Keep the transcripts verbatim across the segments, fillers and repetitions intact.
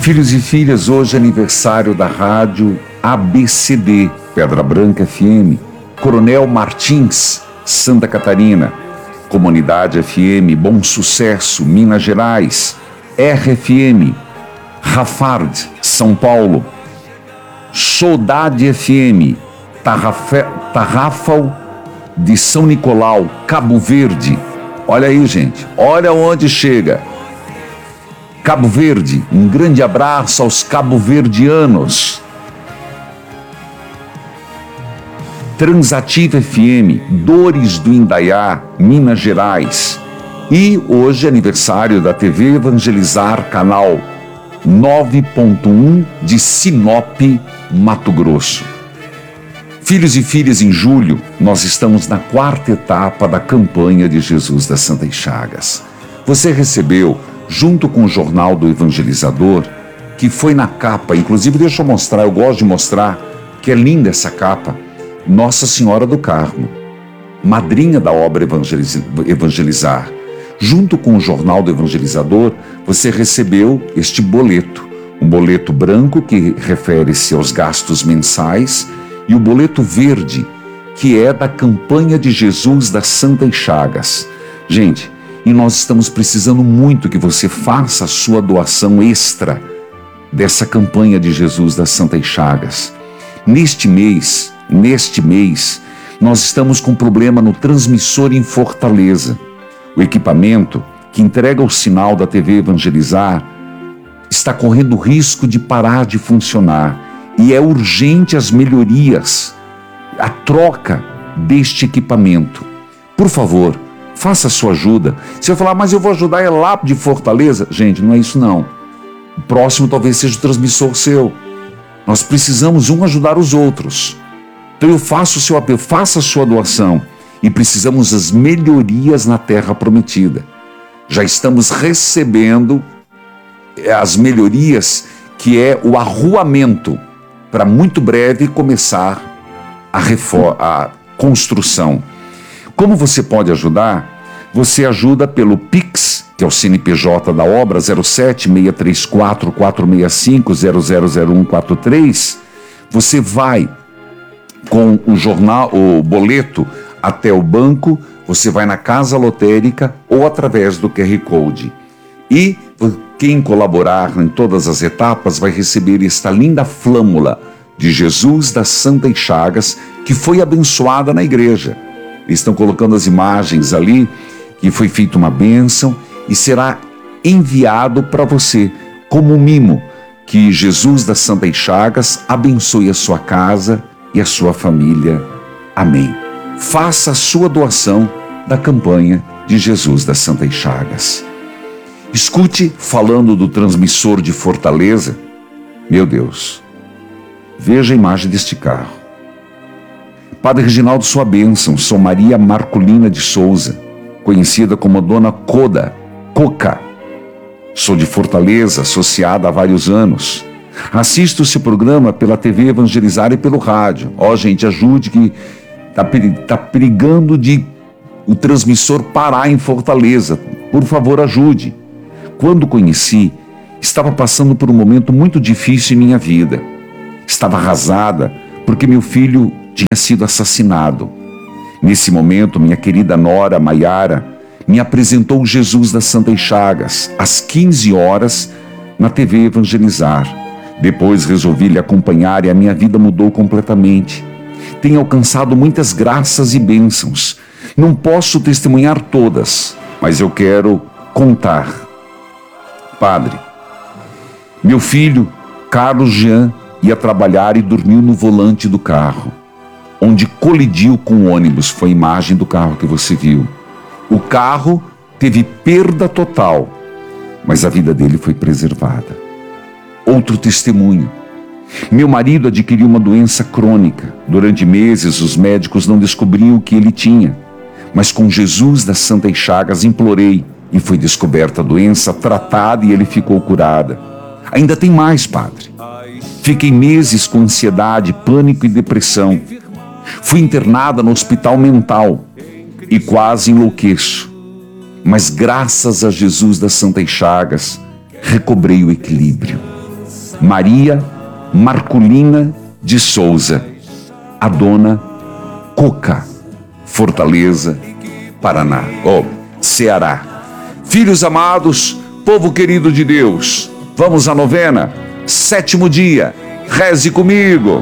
Filhos e filhas, hoje é aniversário da rádio A B C D, Pedra Branca F M, Coronel Martins, Santa Catarina, Comunidade F M, Bom Sucesso, Minas Gerais, R F M, Rafard, São Paulo, Soldade F M, Tarrafal de São Nicolau, Cabo Verde. Olha aí, gente, olha onde chega. Cabo Verde, um grande abraço aos cabo-verdianos. Transativa F M, Dores do Indaiá, Minas Gerais. E hoje é aniversário da T V Evangelizar, canal nove ponto um de Sinop, Mato Grosso. Filhos e filhas, em julho, nós estamos na quarta etapa da campanha de Jesus das Santas Chagas. Você recebeu, junto com o Jornal do Evangelizador, que foi na capa, inclusive deixa eu mostrar, eu gosto de mostrar, que é linda essa capa, Nossa Senhora do Carmo, madrinha da obra Evangeliz- Evangelizar. Junto com o Jornal do Evangelizador, você recebeu este boleto, um boleto branco que refere-se aos gastos mensais e o boleto verde, que é da campanha de Jesus das Santas Chagas. Gente, e nós estamos precisando muito que você faça a sua doação extra dessa campanha de Jesus das Santas Chagas. Neste mês, neste mês, nós estamos com problema no transmissor em Fortaleza. O equipamento que entrega o sinal da T V Evangelizar está correndo risco de parar de funcionar e é urgente as melhorias, a troca deste equipamento. Por favor, faça a sua ajuda. Você vai falar, mas eu vou ajudar é lá de Fortaleza. Gente, não é isso não. O próximo talvez seja o transmissor seu. Nós precisamos um ajudar os outros. Então eu faço o seu apelo, faça a sua doação. E precisamos das melhorias na terra prometida. Já estamos recebendo as melhorias, que é o arruamento, para muito breve começar a, reforma, a construção. Como você pode ajudar? Você ajuda pelo Pix, que é o C N P J da obra, zero sete seis três quatro quatro seis cinco zero zero zero um quatro três. Você vai com o jornal, o boleto, até o banco, você vai na casa lotérica ou através do Q R Code. E quem colaborar em todas as etapas vai receber esta linda flâmula de Jesus das Santas Chagas, que foi abençoada na igreja. Eles estão colocando as imagens ali, que foi feita uma bênção e será enviado para você como um mimo, que Jesus das Santas Chagas abençoe a sua casa e a sua família. Amém. Faça a sua doação da campanha de Jesus das Santas Chagas. Escute, falando do transmissor de Fortaleza, meu Deus, veja a imagem deste carro. Padre Reginaldo, sua bênção, sou Maria Marculina de Souza, conhecida como Dona Coda, Coca. Sou de Fortaleza, associada há vários anos. Assisto esse programa pela T V Evangelizar e pelo rádio. Ó, gente, ajude que está tá perigando de o transmissor parar em Fortaleza. Por favor, ajude. Quando conheci, estava passando por um momento muito difícil em minha vida. Estava arrasada porque meu filho tinha sido assassinado. Nesse momento, minha querida nora Maiara me apresentou Jesus das Santas Chagas, às quinze horas, na T V Evangelizar. Depois resolvi lhe acompanhar e a minha vida mudou completamente. Tenho alcançado muitas graças e bênçãos. Não posso testemunhar todas, mas eu quero contar. Padre, meu filho, Carlos Jean, ia trabalhar e dormiu no volante do carro, onde colidiu com o ônibus. Foi a imagem do carro que você viu. O carro teve perda total, mas a vida dele foi preservada. Outro testemunho. Meu marido adquiriu uma doença crônica. Durante meses, os médicos não descobriam o que ele tinha. Mas com Jesus das Santas Chagas implorei e foi descoberta a doença, tratada e ele ficou curada. Ainda tem mais, padre. Fiquei meses com ansiedade, pânico e depressão. Fui internada no hospital mental e quase enlouqueço. Mas graças a Jesus das Santas Chagas, recobrei o equilíbrio. Maria Marculina de Souza, a dona Coca, Fortaleza, Paraná, oh, Ceará. Filhos amados, povo querido de Deus, vamos à novena, sétimo dia, reze comigo.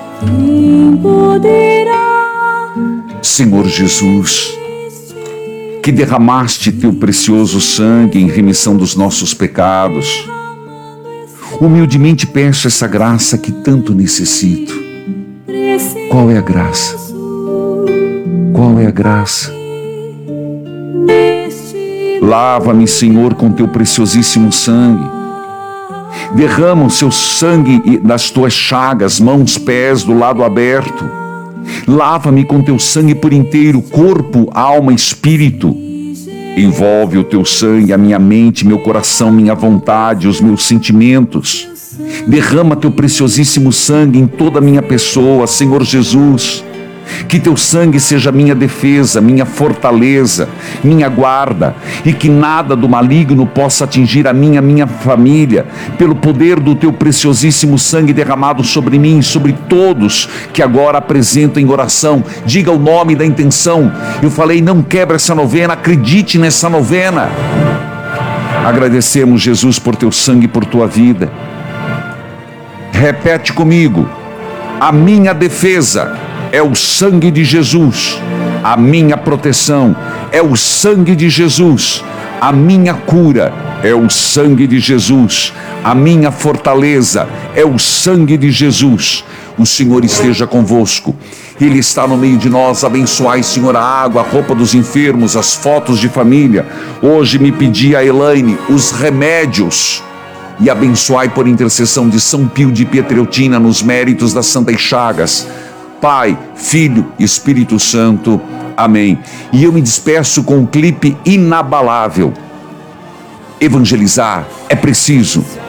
Senhor Jesus, que derramaste teu precioso sangue em remissão dos nossos pecados, humildemente peço essa graça que tanto necessito. Qual é a graça? Qual é a graça? Lava-me, Senhor, com teu preciosíssimo sangue. Derrama o seu sangue das tuas chagas, mãos, pés, do lado aberto. Lava-me com teu sangue por inteiro, corpo, alma, espírito. Envolve o teu sangue a minha mente, meu coração, minha vontade, os meus sentimentos. Derrama teu preciosíssimo sangue em toda a minha pessoa, Senhor Jesus. Que teu sangue seja minha defesa, minha fortaleza, minha guarda, e que nada do maligno possa atingir a minha, minha família, pelo poder do teu preciosíssimo sangue derramado sobre mim e sobre todos que agora apresentam em oração. Diga o nome da intenção. Eu falei, não quebra essa novena, acredite nessa novena. Agradecemos, Jesus, por teu sangue e por tua vida. Repete comigo: a minha defesa é o sangue de Jesus, a minha proteção é o sangue de Jesus, a minha cura é o sangue de Jesus, a minha fortaleza é o sangue de Jesus. O Senhor esteja convosco, Ele está no meio de nós. Abençoai, Senhor, a água, a roupa dos enfermos, as fotos de família. Hoje me pedi a Elaine os remédios. E abençoai por intercessão de São Pio de Pietreutina nos méritos das Santas Chagas. Pai, Filho e Espírito Santo. Amém. E eu me despeço com um clipe inabalável. Evangelizar é preciso.